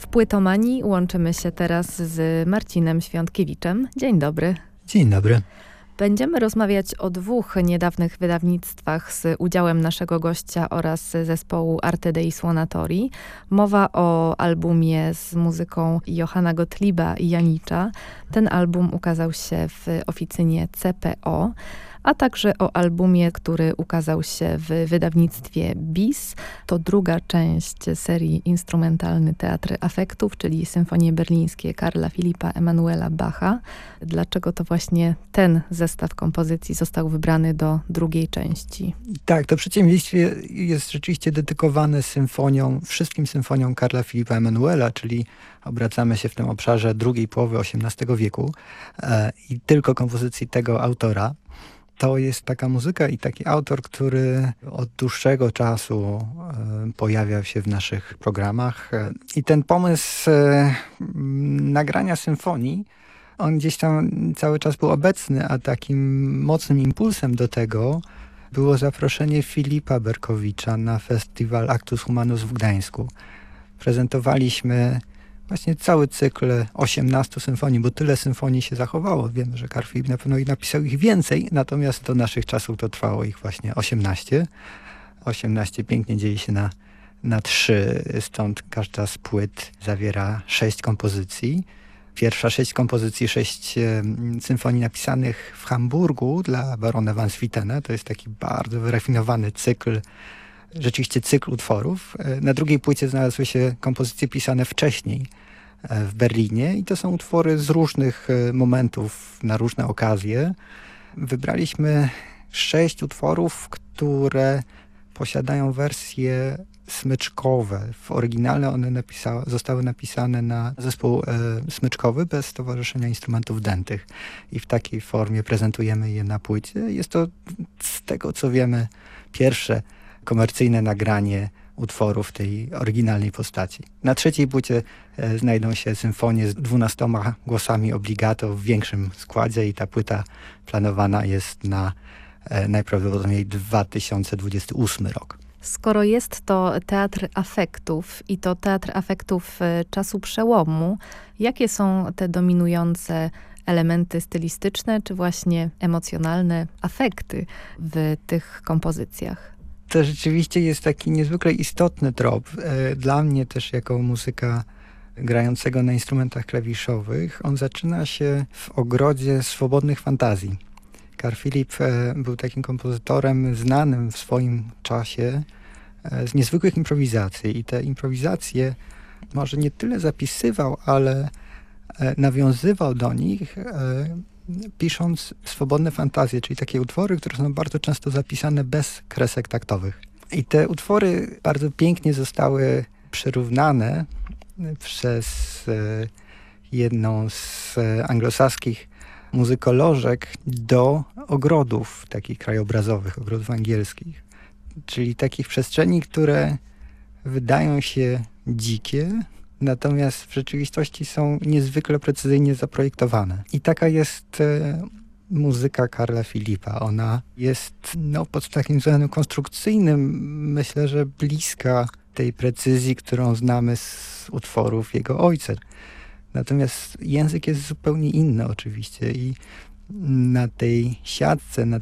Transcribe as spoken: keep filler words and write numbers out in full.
W Płytomanii łączymy się teraz z Marcinem Świątkiewiczem. Dzień dobry. Dzień dobry. Będziemy rozmawiać o dwóch niedawnych wydawnictwach z udziałem naszego gościa oraz zespołu Arte dei Suonatori. Mowa o albumie z muzyką Johanna Gottlieba i Janicza. Ten album ukazał się w oficynie C P O, a także o albumie, który ukazał się w wydawnictwie B I S. To druga część serii Instrumentalny Teatr Afektów, czyli Symfonie Berlińskie Karla Filipa Emanuela Bacha. Dlaczego to właśnie ten zestaw kompozycji został wybrany do drugiej części? Tak, to przedsięwzięcie jest rzeczywiście dedykowane symfoniom, wszystkim symfoniom Karla Filipa Emanuela, czyli obracamy się w tym obszarze drugiej połowy osiemnastego wieku e, i tylko kompozycji tego autora. To jest taka muzyka i taki autor, który od dłuższego czasu e, pojawiał się w naszych programach. E, I ten pomysł e, nagrania symfonii, on gdzieś tam cały czas był obecny, a takim mocnym impulsem do tego było zaproszenie Filipa Berkowicza na festiwal Actus Humanus w Gdańsku. Prezentowaliśmy właśnie cały cykl osiemnastu symfonii, bo tyle symfonii się zachowało. Wiemy, że Karl Filip na pewno napisał ich więcej, natomiast do naszych czasów to trwało ich właśnie osiemnaście. osiemnaście pięknie dzieje się na, na trzy, stąd każda z płyt zawiera sześć kompozycji. Pierwsza sześć kompozycji, sześć e, symfonii napisanych w Hamburgu dla barona van Swietena. To jest taki bardzo wyrafinowany cykl, rzeczywiście cykl utworów. Na drugiej płycie znalazły się kompozycje pisane wcześniej w Berlinie i to są utwory z różnych momentów, na różne okazje. Wybraliśmy sześć utworów, które posiadają wersje smyczkowe. W oryginale one napisa- zostały napisane na zespół e, smyczkowy bez Stowarzyszenia Instrumentów Dętych i w takiej formie prezentujemy je na płycie. Jest to, z tego co wiemy, pierwsze komercyjne nagranie utworów tej oryginalnej postaci. Na trzeciej płycie e, znajdą się symfonie z dwunastoma głosami obligato w większym składzie i ta płyta planowana jest na e, najprawdopodobniej dwa tysiące dwudziesty ósmy rok. Skoro jest to teatr afektów i to teatr afektów czasu przełomu, jakie są te dominujące elementy stylistyczne czy właśnie emocjonalne afekty w tych kompozycjach? To rzeczywiście jest taki niezwykle istotny trop. Dla mnie też jako muzyka grającego na instrumentach klawiszowych, on zaczyna się w ogrodzie swobodnych fantazji. Karl Filip był takim kompozytorem znanym w swoim czasie z niezwykłych improwizacji i te improwizacje może nie tyle zapisywał, ale nawiązywał do nich, pisząc swobodne fantazje, czyli takie utwory, które są bardzo często zapisane bez kresek taktowych. I te utwory bardzo pięknie zostały przyrównane przez jedną z anglosaskich muzykolożek do ogrodów takich krajobrazowych, ogrodów angielskich. Czyli takich przestrzeni, które wydają się dzikie, natomiast w rzeczywistości są niezwykle precyzyjnie zaprojektowane. I taka jest e, muzyka Karla Filipa. Ona jest no, pod takim względem konstrukcyjnym, myślę, że bliska tej precyzji, którą znamy z utworów jego ojca. Natomiast język jest zupełnie inny oczywiście i na tej siatce, na